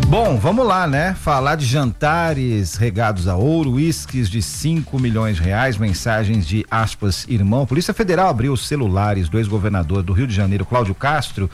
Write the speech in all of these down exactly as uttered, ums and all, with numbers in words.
Bom, vamos lá, né? Falar de jantares regados a ouro, uísques de cinco milhões de reais, mensagens de aspas, irmão. Polícia Federal abriu os celulares do ex-governador do Rio de Janeiro, Cláudio Castro,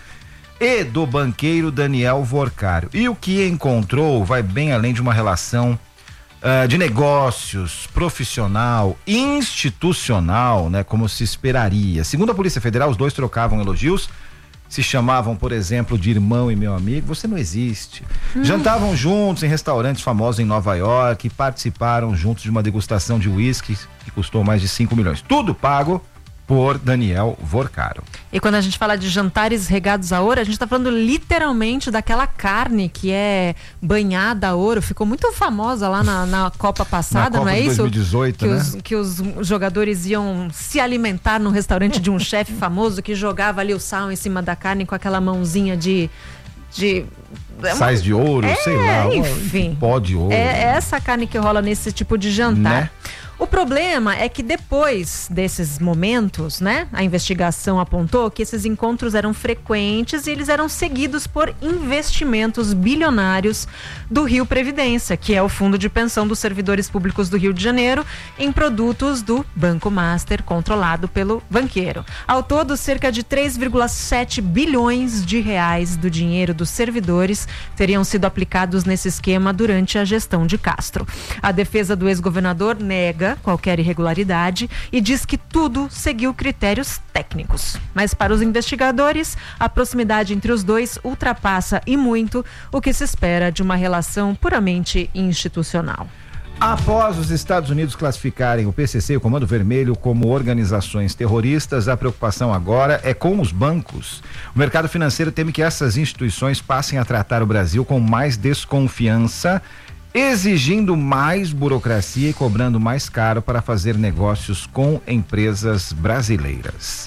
e do banqueiro Daniel Vorcário. E o que encontrou vai bem além de uma relação uh, de negócios, profissional, institucional, né? Como se esperaria. Segundo a Polícia Federal, os dois trocavam elogios, se chamavam, por exemplo, de irmão e meu amigo. Você não existe. Hum. Jantavam juntos em restaurantes famosos em Nova York e participaram juntos de uma degustação de uísque que custou mais de cinco milhões. Tudo pago por Daniel Vorcário. E quando a gente fala de jantares regados a ouro, a gente está falando literalmente daquela carne que é banhada a ouro. Ficou muito famosa lá na, na Copa passada, na Copa não é de isso? dois mil e dezoito, que, né? os, que os jogadores iam se alimentar no restaurante de um chefe famoso que jogava ali o sal em cima da carne com aquela mãozinha de... de sais de ouro, é, sei lá. Enfim. Pó de ouro. É essa carne que rola nesse tipo de jantar. Né? O problema é que depois desses momentos, né, a investigação apontou que esses encontros eram frequentes e eles eram seguidos por investimentos bilionários do Rio Previdência, que é o fundo de pensão dos servidores públicos do Rio de Janeiro, em produtos do Banco Master, controlado pelo banqueiro. Ao todo, cerca de três vírgula sete bilhões de reais do dinheiro dos servidores teriam sido aplicados nesse esquema durante a gestão de Castro. A defesa do ex-governador nega qualquer irregularidade e diz que tudo seguiu critérios técnicos. Mas para os investigadores, a proximidade entre os dois ultrapassa e muito o que se espera de uma relação puramente institucional. Após os Estados Unidos classificarem o P C C e o Comando Vermelho como organizações terroristas, a preocupação agora é com os bancos. O mercado financeiro teme que essas instituições passem a tratar o Brasil com mais desconfiança, exigindo mais burocracia e cobrando mais caro para fazer negócios com empresas brasileiras.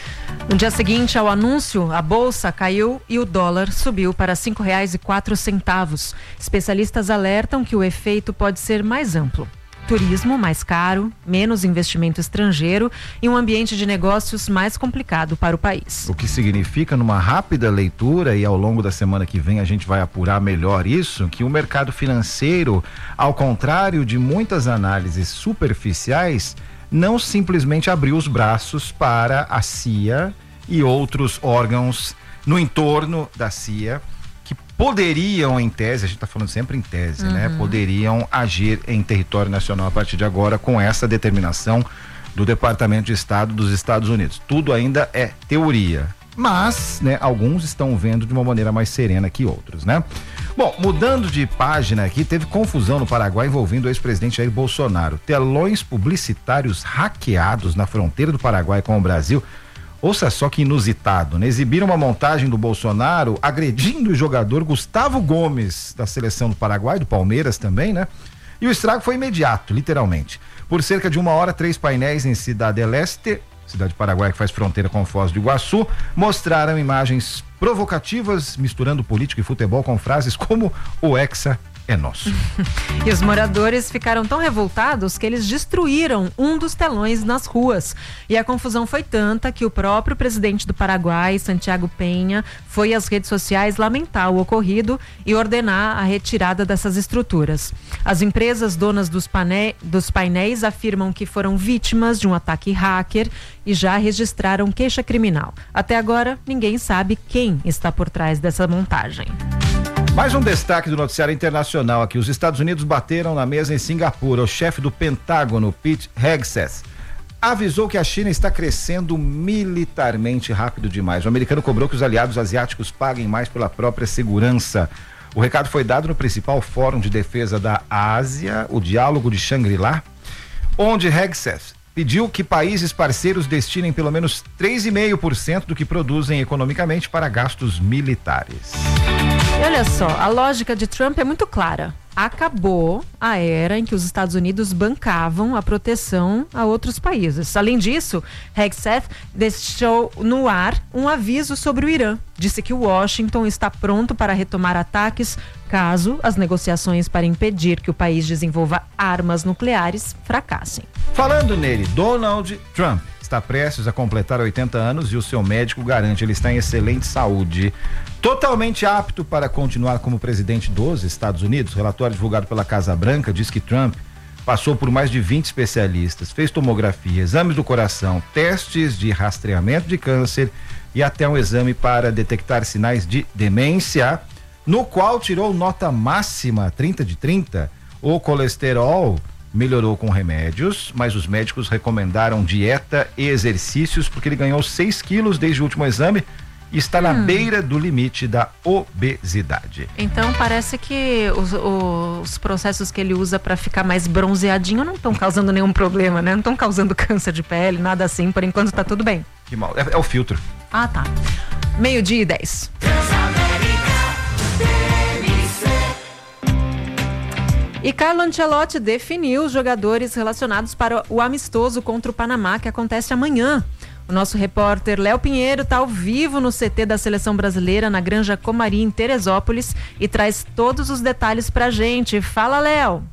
No dia seguinte ao anúncio, a bolsa caiu e o dólar subiu para cinco reais e quatro centavos. Especialistas alertam que o efeito pode ser mais amplo. Turismo mais caro, menos investimento estrangeiro e um ambiente de negócios mais complicado para o país. O que significa, numa rápida leitura, e ao longo da semana que vem a gente vai apurar melhor isso, que o mercado financeiro, ao contrário de muitas análises superficiais, não simplesmente abriu os braços para a C I A e outros órgãos no entorno da C I A que poderiam, em tese, a gente está falando sempre em tese, uhum. né? Poderiam agir em território nacional a partir de agora com essa determinação do Departamento de Estado dos Estados Unidos. Tudo ainda é teoria, mas, né, alguns estão vendo de uma maneira mais serena que outros, né? Bom, mudando de página aqui, teve confusão no Paraguai envolvendo o ex-presidente Jair Bolsonaro. Telões publicitários hackeados na fronteira do Paraguai com o Brasil. Ouça só que inusitado, né? Exibiram uma montagem do Bolsonaro agredindo o jogador Gustavo Gomes, da seleção do Paraguai, do Palmeiras também, né? E o estrago foi imediato, literalmente. Por cerca de uma hora, três painéis em Cidade del Este, cidade do Paraguai que faz fronteira com Foz do Iguaçu, mostraram imagens provocativas, misturando política e futebol com frases como o Hexa é nosso. E os moradores ficaram tão revoltados que eles destruíram um dos telões nas ruas. E a confusão foi tanta que o próprio presidente do Paraguai, Santiago Penha, foi às redes sociais lamentar o ocorrido e ordenar a retirada dessas estruturas. As empresas donas dos, pane... dos painéis afirmam que foram vítimas de um ataque hacker e já registraram queixa criminal. Até agora, ninguém sabe quem está por trás dessa montagem. Mais um destaque do noticiário internacional aqui. Os Estados Unidos bateram na mesa em Singapura. O chefe do Pentágono, Pete Hegseth, avisou que a China está crescendo militarmente rápido demais. O americano cobrou que os aliados asiáticos paguem mais pela própria segurança. O recado foi dado no principal fórum de defesa da Ásia, o Diálogo de Shangri-La, onde Hegseth pediu que países parceiros destinem pelo menos três vírgula cinco por cento do que produzem economicamente para gastos militares. E olha só, a lógica de Trump é muito clara. Acabou a era em que os Estados Unidos bancavam a proteção a outros países. Além disso, Hegseth deixou no ar um aviso sobre o Irã. Disse que Washington está pronto para retomar ataques caso as negociações para impedir que o país desenvolva armas nucleares fracassem. Falando nele, Donald Trump está está prestes a completar oitenta anos e o seu médico garante ele está em excelente saúde. Totalmente apto para continuar como presidente dos Estados Unidos. O relatório divulgado pela Casa Branca diz que Trump passou por mais de vinte especialistas, fez tomografia, exames do coração, testes de rastreamento de câncer e até um exame para detectar sinais de demência, no qual tirou nota máxima, trinta de trinta. O colesterol melhorou com remédios, mas os médicos recomendaram dieta e exercícios porque ele ganhou seis quilos desde o último exame e está hum. na beira do limite da obesidade. Então parece que os, os processos que ele usa para ficar mais bronzeadinho não estão causando nenhum problema, né? Não estão causando câncer de pele, nada assim, por enquanto tá tudo bem. Que mal, é, é o filtro. Ah, tá. Meio-dia e dez. E Carlo Ancelotti definiu os jogadores relacionados para o amistoso contra o Panamá, que acontece amanhã. O nosso repórter Léo Pinheiro está ao vivo no C T da Seleção Brasileira, na Granja Comari, em Teresópolis, e traz todos os detalhes pra gente. Fala, Léo!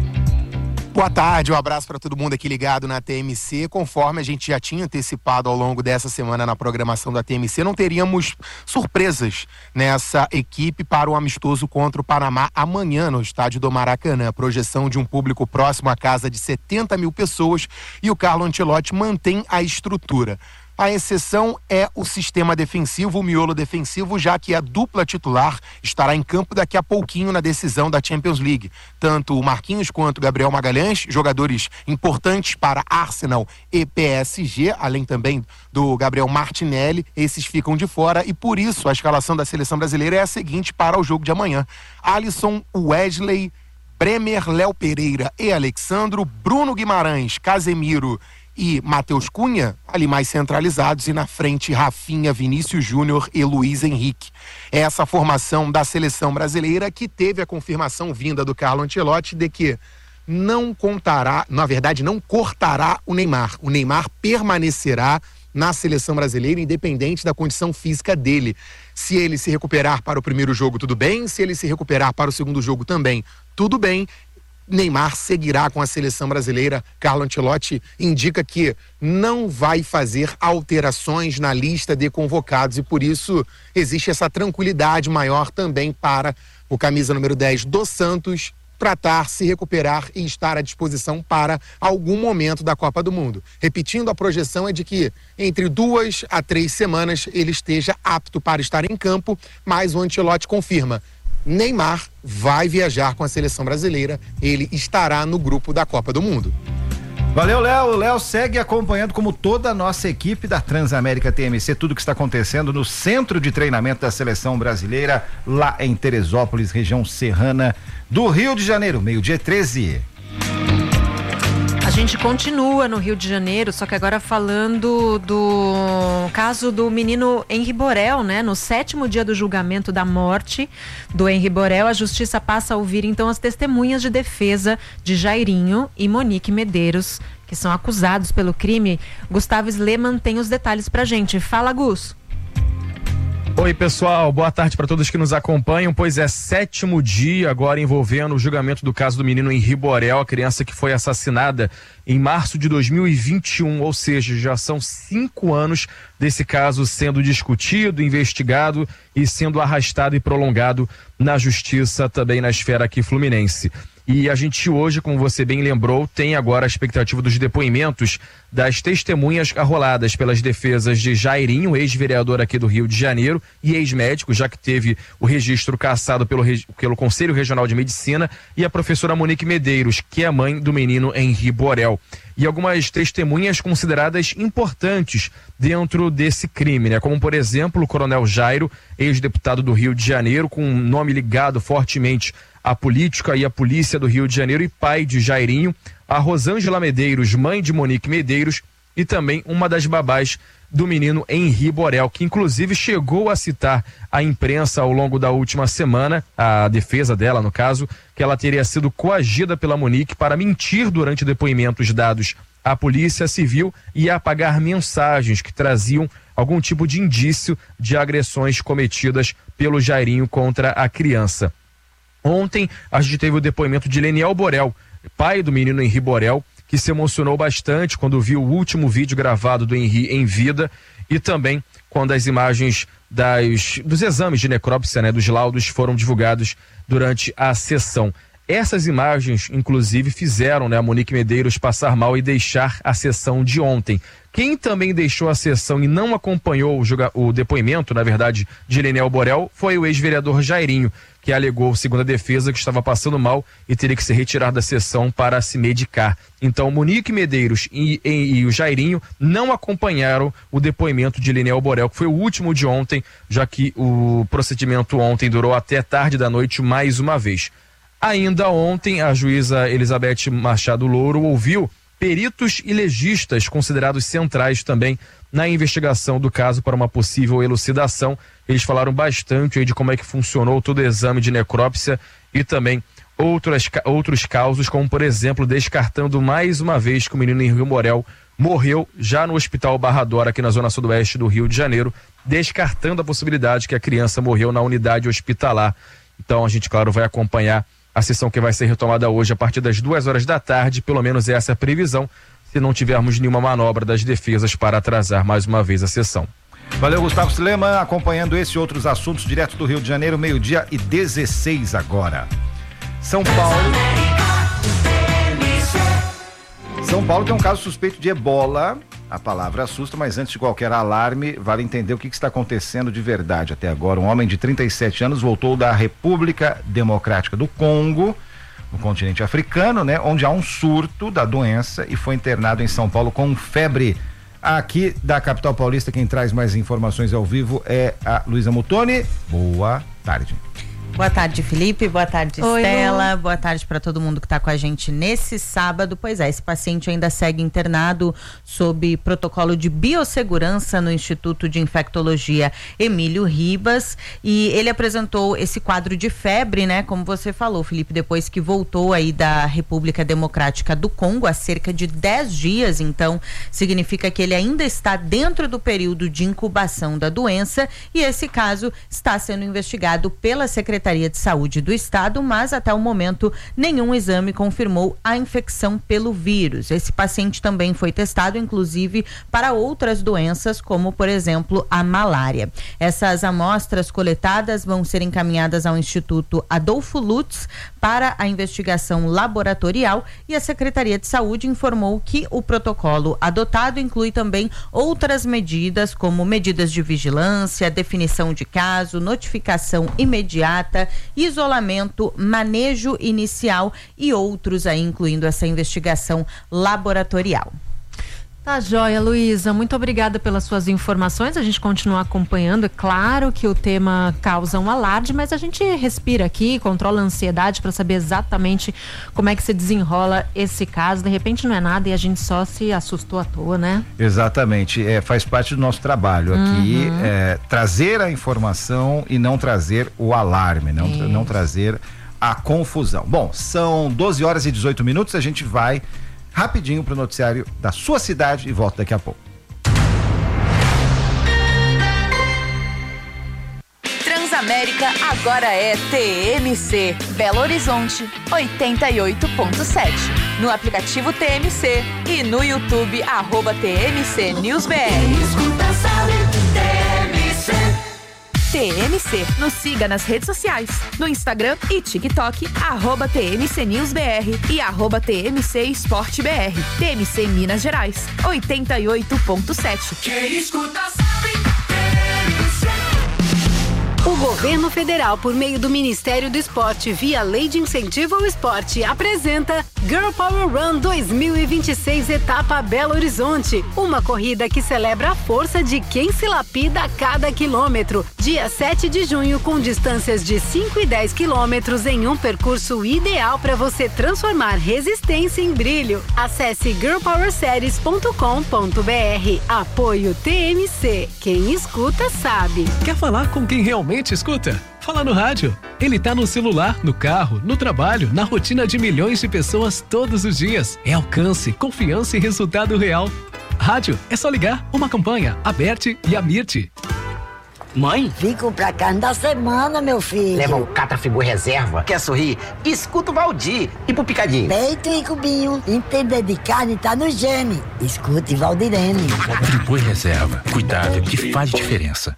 Boa tarde, um abraço para todo mundo aqui ligado na T M C. Conforme a gente já tinha antecipado ao longo dessa semana na programação da T M C, não teríamos surpresas nessa equipe para o amistoso contra o Panamá amanhã no estádio do Maracanã. Projeção de um público próximo à casa de setenta mil pessoas e o Carlo Ancelotti mantém a estrutura. A exceção é o sistema defensivo, o miolo defensivo, já que a dupla titular estará em campo daqui a pouquinho na decisão da Champions League. Tanto o Marquinhos quanto o Gabriel Magalhães, jogadores importantes para Arsenal e P S G, além também do Gabriel Martinelli, esses ficam de fora e por isso a escalação da seleção brasileira é a seguinte para o jogo de amanhã. Alisson, Wesley, Bremer, Léo Pereira e Alexandro, Bruno Guimarães, Casemiro e Matheus Cunha, ali mais centralizados, e na frente Rafinha, Vinícius Júnior e Luiz Henrique. Essa formação da seleção brasileira que teve a confirmação vinda do Carlo Ancelotti de que não contará, na verdade não cortará o Neymar. O Neymar permanecerá na seleção brasileira, independente da condição física dele. Se ele se recuperar para o primeiro jogo, tudo bem. Se ele se recuperar para o segundo jogo também, tudo bem. Neymar seguirá com a seleção brasileira. Carlo Ancelotti indica que não vai fazer alterações na lista de convocados e por isso existe essa tranquilidade maior também para o camisa número dez do Santos tratar, se recuperar e estar à disposição para algum momento da Copa do Mundo. Repetindo, a projeção é de que entre duas a três semanas ele esteja apto para estar em campo, mas o Ancelotti confirma: Neymar vai viajar com a seleção brasileira, ele estará no grupo da Copa do Mundo. Valeu, Léo. O Léo segue acompanhando, como toda a nossa equipe da Transamérica T M C, tudo que está acontecendo no centro de treinamento da seleção brasileira, lá em Teresópolis, região serrana do Rio de Janeiro, meio-dia treze. A gente continua no Rio de Janeiro, só que agora falando do caso do menino Henri Borel, né? No sétimo dia do julgamento da morte do Henri Borel, a justiça passa a ouvir então as testemunhas de defesa de Jairinho e Monique Medeiros, que são acusados pelo crime. Gustavo Sleman tem os detalhes pra gente. Fala, Gus. Oi, pessoal, boa tarde para todos que nos acompanham. Pois é, sétimo dia agora envolvendo o julgamento do caso do menino Henri Borel, a criança que foi assassinada em março de dois mil e vinte e um, ou seja, já são cinco anos desse caso sendo discutido, investigado e sendo arrastado e prolongado na justiça, também na esfera aqui fluminense. E a gente hoje, como você bem lembrou, tem agora a expectativa dos depoimentos das testemunhas arroladas pelas defesas de Jairinho, ex-vereador aqui do Rio de Janeiro e ex-médico, já que teve o registro cassado pelo, pelo Conselho Regional de Medicina, e a professora Monique Medeiros, que é a mãe do menino Henri Borel. E algumas testemunhas consideradas importantes dentro desse crime, né? Como, por exemplo, o coronel Jairo, ex-deputado do Rio de Janeiro, com um nome ligado fortemente à política e à polícia do Rio de Janeiro e pai de Jairinho, a Rosângela Medeiros, mãe de Monique Medeiros, e também uma das babás do menino Henri Borel, que inclusive chegou a citar à imprensa ao longo da última semana, a defesa dela, no caso, que ela teria sido coagida pela Monique para mentir durante depoimentos dados à Polícia Civil e apagar mensagens que traziam algum tipo de indício de agressões cometidas pelo Jairinho contra a criança. Ontem a gente teve o depoimento de Leniel Borel, pai do menino Henri Borel, que que se emocionou bastante quando viu o último vídeo gravado do Henry em vida e também quando as imagens das, dos exames de necrópsia, né, dos laudos, foram divulgados durante a sessão. Essas imagens, inclusive, fizeram, né, a Monique Medeiros passar mal e deixar a sessão de ontem. Quem também deixou a sessão e não acompanhou o, julga, o depoimento, na verdade, de Elenel Borel, foi o ex-vereador Jairinho, que alegou, segundo a defesa, que estava passando mal e teria que se retirar da sessão para se medicar. Então, Monique Medeiros e, e, e o Jairinho não acompanharam o depoimento de Elenel Borel, que foi o último de ontem, já que o procedimento ontem durou até tarde da noite mais uma vez. Ainda ontem, a juíza Elizabeth Machado Louro ouviu peritos e legistas considerados centrais também na investigação do caso para uma possível elucidação. Eles falaram bastante aí de como é que funcionou todo o exame de necrópsia e também outras, outros causos, como por exemplo, descartando mais uma vez que o menino Henry Borel morreu já no Hospital Barra D'Or, aqui na zona sudoeste do Rio de Janeiro, descartando a possibilidade que a criança morreu na unidade hospitalar. Então a gente, claro, vai acompanhar a sessão que vai ser retomada hoje a partir das duas horas da tarde, pelo menos essa é a previsão, se não tivermos nenhuma manobra das defesas para atrasar mais uma vez a sessão. Valeu, Gustavo Silema, acompanhando esse e outros assuntos direto do Rio de Janeiro, meio-dia e dezesseis agora. São Paulo. São Paulo tem um caso suspeito de ebola. A palavra assusta, mas antes de qualquer alarme, vale entender o que, que está acontecendo de verdade até agora. Um homem de trinta e sete anos voltou da República Democrática do Congo, no continente africano, né, onde há um surto da doença e foi internado em São Paulo com febre. Aqui da capital paulista, quem traz mais informações ao vivo é a Luísa Mutoni. Boa tarde. Boa tarde, Felipe. Boa tarde, Oi, Estela. Lu. Boa tarde para todo mundo que está com a gente nesse sábado. Pois é, esse paciente ainda segue internado sob protocolo de biossegurança no Instituto de Infectologia Emílio Ribas, e ele apresentou esse quadro de febre, né? Como você falou, Felipe, depois que voltou aí da República Democrática do Congo há cerca de dez dias. Então, significa que ele ainda está dentro do período de incubação da doença, e esse caso está sendo investigado pela Secretaria Secretaria de Saúde do Estado, mas até o momento nenhum exame confirmou a infecção pelo vírus. Esse paciente também foi testado, inclusive, para outras doenças, como, por exemplo, a malária. Essas amostras coletadas vão ser encaminhadas ao Instituto Adolfo Lutz para a investigação laboratorial, e a Secretaria de Saúde informou que o protocolo adotado inclui também outras medidas, como medidas de vigilância, definição de caso, notificação imediata, isolamento, manejo inicial e outros aí, incluindo essa investigação laboratorial. Tá joia, Luísa, muito obrigada pelas suas informações, a gente continua acompanhando. É claro que o tema causa um alarde, mas a gente respira aqui, controla a ansiedade para saber exatamente como é que se desenrola esse caso. De repente não é nada e a gente só se assustou à toa, né? Exatamente, é, faz parte do nosso trabalho aqui, Uhum. é, trazer a informação e não trazer o alarme, não, tra- não trazer a confusão. Bom, são doze horas e dezoito minutos, a gente vai rapidinho para o noticiário da sua cidade e volta daqui a pouco. Transamérica agora é T M C, Belo Horizonte, oitenta e oito ponto sete. No aplicativo T M C e no YouTube, arroba T M C News B R. T M C, nos siga nas redes sociais, no Instagram e TikTok, arroba T M C News B R e arroba T M C Esporte B R. T M C Minas Gerais, oitenta e oito ponto sete. Quem escuta sabe, T M C. O governo federal, por meio do Ministério do Esporte, via Lei de Incentivo ao Esporte, apresenta Girl Power Run dois mil e vinte e seis, etapa Belo Horizonte. Uma corrida que celebra a força de quem se lapida a cada quilômetro. Dia sete de junho, com distâncias de cinco e dez quilômetros em um percurso ideal para você transformar resistência em brilho. Acesse girl power series ponto com ponto b r. Apoio T M C. Quem escuta sabe. Quer falar com quem realmente escuta? Fala no rádio. Ele tá no celular, no carro, no trabalho, na rotina de milhões de pessoas todos os dias. É alcance, confiança e resultado real. Rádio, é só ligar. Uma campanha, Aberte e Amirte. Mãe? Vim comprar carne da semana, meu filho. Leva o Catra Friboi Reserva. Quer sorrir? Escuta o Valdir. E pro picadinho? Peito e cubinho. Entender de carne tá no gene. Escute Valdirene. Friboi Reserva. Cuidado que faz diferença.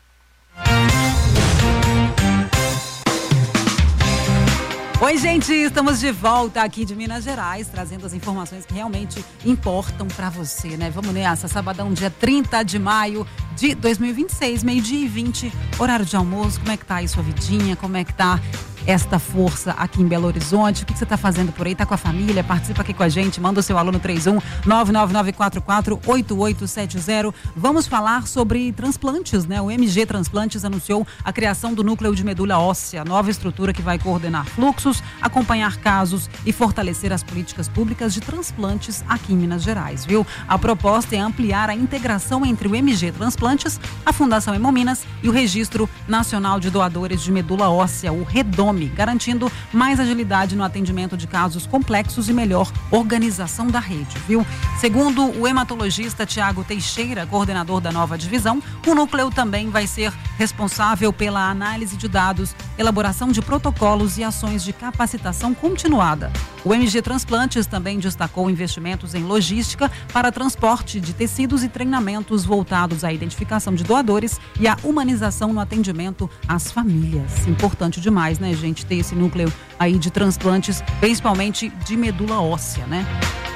Oi, gente, estamos de volta aqui de Minas Gerais, trazendo as informações que realmente importam pra você, né? Vamos nessa, sabadão, dia trinta de maio de dois mil e vinte e seis, meio-dia e vinte, horário de almoço. Como é que tá aí sua vidinha? Como é que tá esta força aqui em Belo Horizonte? O que, que você tá fazendo por aí? Tá com a família? Participa aqui com a gente, manda o seu aluno três um nove nove nove quatro quatro oito oito sete zero. Vamos falar sobre transplantes, né? O M G Transplantes anunciou a criação do núcleo de medula óssea, nova estrutura que vai coordenar fluxos, acompanhar casos e fortalecer as políticas públicas de transplantes aqui em Minas Gerais, viu? A proposta é ampliar a integração entre o M G Transplantes, a Fundação Hemominas e o Registro Nacional de Doadores de Medula Óssea, o REDOME, garantindo mais agilidade no atendimento de casos complexos e melhor organização da rede, viu? Segundo o hematologista Tiago Teixeira, coordenador da nova divisão, o núcleo também vai ser responsável pela análise de dados, elaboração de protocolos e ações de capacitação continuada. O M G Transplantes também destacou investimentos em logística para transporte de tecidos e treinamentos voltados à identificação de doadores e à humanização no atendimento às famílias. Importante demais, né, gente, ter esse núcleo aí de transplantes, principalmente de medula óssea, né?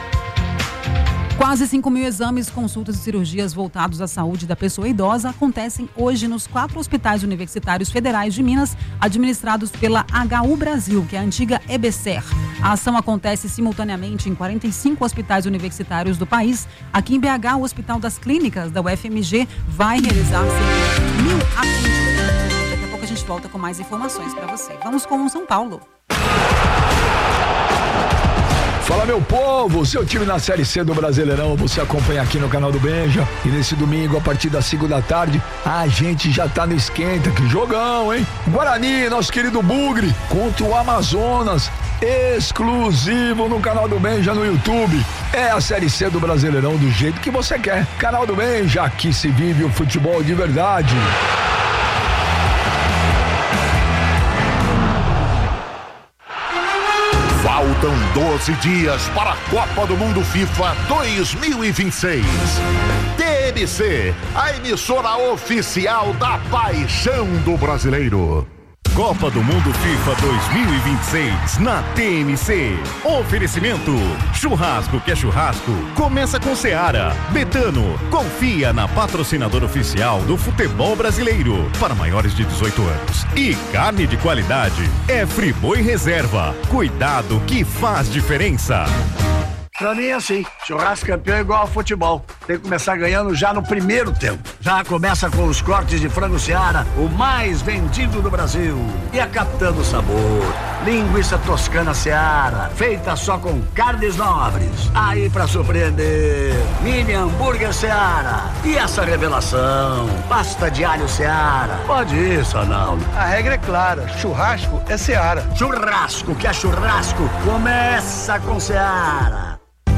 Quase cinco mil exames, consultas e cirurgias voltados à saúde da pessoa idosa acontecem hoje nos quatro hospitais universitários federais de Minas, administrados pela H U Brasil, que é a antiga EBSER. A ação acontece simultaneamente em quarenta e cinco hospitais universitários do país. Aqui em B H, o Hospital das Clínicas da U F M G vai realizar cerca de mil atendimentos. Daqui a pouco a gente volta com mais informações para você. Vamos com o São Paulo. Fala, meu povo, seu time na Série C do Brasileirão, você acompanha aqui no canal do Benja. E nesse domingo, a partir das cinco da tarde, a gente já tá no esquenta. Que jogão, hein? Guarani, nosso querido Bugre, contra o Amazonas, exclusivo no canal do Benja no YouTube. É a Série C do Brasileirão do jeito que você quer. Canal do Benja, aqui se vive o futebol de verdade. Faltam doze dias para a Copa do Mundo FIFA dois mil e vinte e seis. T M C, a emissora oficial da paixão do brasileiro. Copa do Mundo FIFA dois mil e vinte e seis na T M C. Oferecimento: churrasco que é churrasco, começa com Seara. Betano, confia na patrocinadora oficial do futebol brasileiro para maiores de dezoito anos. E carne de qualidade é Friboi Reserva. Cuidado que faz diferença. Pra mim é assim, churrasco campeão é igual ao futebol. Tem que começar ganhando já no primeiro tempo. Já começa com os cortes de frango Seara, o mais vendido do Brasil. E a captando sabor, linguiça toscana Seara, feita só com carnes nobres. Aí pra surpreender, mini hambúrguer Seara. E essa revelação, pasta de alho Seara. Pode ir, Sonaldo. A regra é clara, churrasco é Seara. Churrasco que é churrasco, começa com Seara.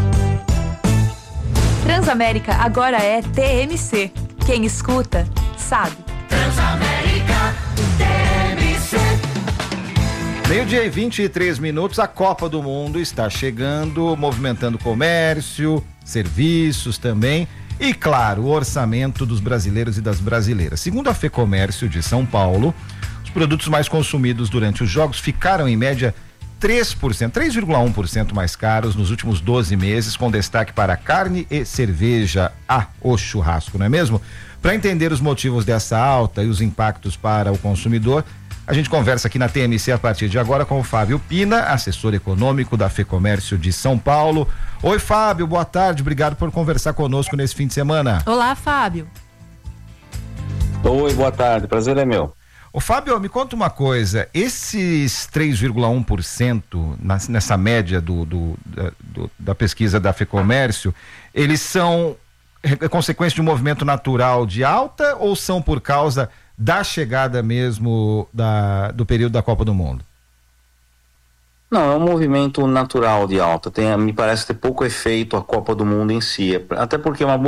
Transamérica agora é T M C. Quem escuta, sabe. Transamérica, T M C. Meio-dia e vinte e três minutos, a Copa do Mundo está chegando, movimentando comércio, serviços também e, claro, o orçamento dos brasileiros e das brasileiras. Segundo a FEComércio de São Paulo, os produtos mais consumidos durante os jogos ficaram, em média, três por cento, três vírgula um por cento mais caros nos últimos doze meses, com destaque para carne e cerveja, ah, o churrasco, não é mesmo? Para entender os motivos dessa alta e os impactos para o consumidor, a gente conversa aqui na T M C a partir de agora com o Fábio Pina, assessor econômico da FEComércio de São Paulo. Oi, Fábio, boa tarde, obrigado por conversar conosco nesse fim de semana. Olá, Fábio. Oi, boa tarde, prazer é meu. Ô Fábio, me conta uma coisa, esses três vírgula um por cento nessa média do, do, da, do, da pesquisa da FEComércio, eles são consequência de um movimento natural de alta ou são por causa da chegada mesmo da, do período da Copa do Mundo? Não, é um movimento natural de alta, tem, me parece ter pouco efeito a Copa do Mundo em si, até porque uma boa